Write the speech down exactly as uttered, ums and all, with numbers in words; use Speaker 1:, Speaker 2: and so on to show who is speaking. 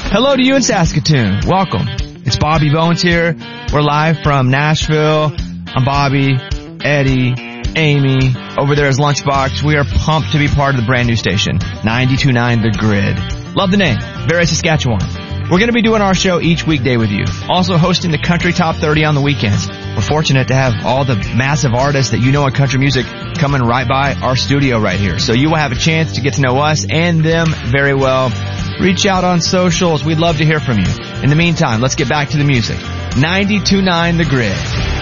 Speaker 1: Hello to you in Saskatoon. Welcome. It's Bobby Bowens here. We're live from Nashville. I'm Bobby, Eddie, Amy. Over there is Lunchbox. We are pumped to be part of the brand new station, ninety-two point nine The Grid. Love the name. Very Saskatchewan. We're going to be doing our show each weekday with you. Also hosting the Country Top thirty on the weekends. We're fortunate to have all the massive artists that you know in country music coming right by our studio right here. So you will have a chance to get to know us and them very well. Reach out on socials. We'd love to hear from you. In the meantime, let's get back to the music. ninety-two point nine The Grid.